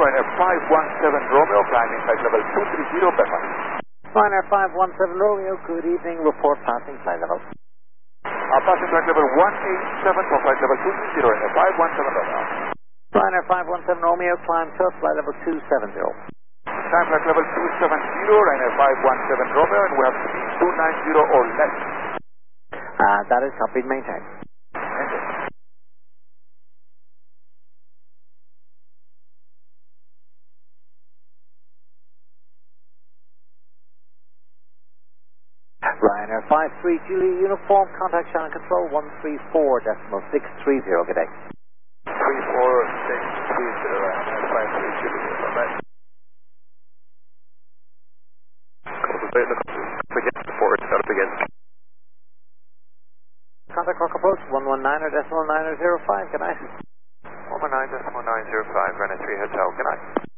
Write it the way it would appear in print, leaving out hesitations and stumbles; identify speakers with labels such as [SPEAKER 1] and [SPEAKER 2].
[SPEAKER 1] Ryanair 517 Romeo, climbing flight level 230, Pepper.
[SPEAKER 2] Ryanair 517 Romeo, good evening, report passing flight level.
[SPEAKER 1] Passing flight level 187 for flight level 230, Ryanair 517 Romeo.
[SPEAKER 2] Ryanair 517 Romeo, climb to flight level 270.
[SPEAKER 1] Climb flight level 270, Ryanair 517 Romeo, and we have speed 290 or less.
[SPEAKER 2] That is copied, maintained. Ryanair 53 Julie Uniform, contact channel control 134.630, good day.
[SPEAKER 1] 34630, Ryanair 53 Julie, alright. Look up again, before it starts again.
[SPEAKER 2] Contact rock approach 119.905, good night.
[SPEAKER 1] 119.905, Ryanair 3 Hotel, good night.